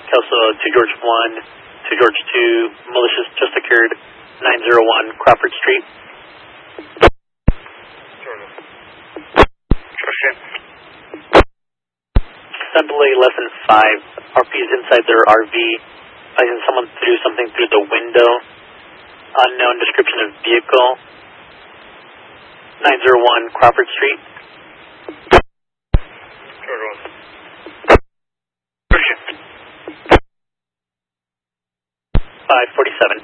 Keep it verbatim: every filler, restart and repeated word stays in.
Kelso to George one, to George two, malicious just occurred, nine zero one Crawford Street. Assembly less than five, R P is inside their R V, advising someone threw something through the window, unknown description of vehicle, nine zero one Crawford Street. five forty-seven.